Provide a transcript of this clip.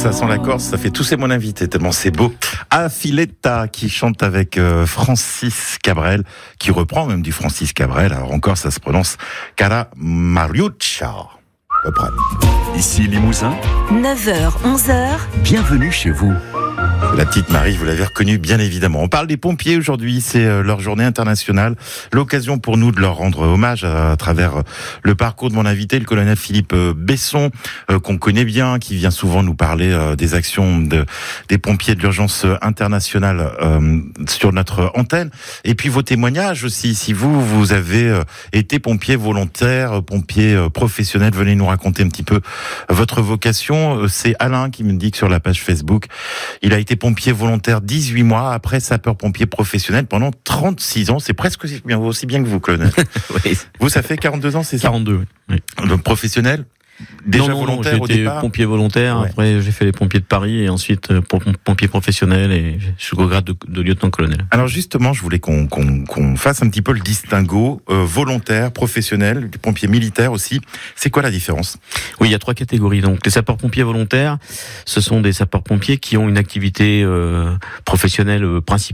Ça sent la Corse, ça fait tousser mon invité, tellement c'est beau. Affiletta, qui chante avec Francis Cabrel, qui reprend même du Francis Cabrel. Alors encore, ça se prononce Cara Mariuccia. À peu près. Ici Limousin, 9h, 11h. bienvenue chez vous. La petite Marie, vous l'avez reconnue bien évidemment. On parle des pompiers aujourd'hui, c'est leur journée internationale. L'occasion pour nous de leur rendre hommage à travers le parcours de mon invité, le colonel Philippe Besson, qu'on connaît bien, qui vient souvent nous parler des actions des pompiers de l'urgence internationale sur notre antenne. Et puis vos témoignages aussi, si vous avez été pompier volontaire, pompier professionnel, venez nous raconter un petit peu votre vocation. C'est Alain qui me dit que sur la page Facebook, il a été pompier volontaire 18 mois, après sapeur-pompier professionnel pendant 36 ans. C'est presque aussi bien que vous, colonel. Oui. Vous, ça fait 42 ans, c'est ça? 42, oui. Donc, professionnel? Déjà volontaire au j'étais départ? pompier volontaire, Ouais. après j'ai fait les pompiers de Paris et ensuite pompier professionnel et je suis au grade de lieutenant-colonel. Alors justement, je voulais qu'on fasse un petit peu le distinguo volontaire, professionnel, du pompier militaire aussi. C'est quoi la différence? Oui, il y a 3 catégories. Donc les sapeurs-pompiers volontaires, ce sont des sapeurs-pompiers qui ont une activité professionnelle principale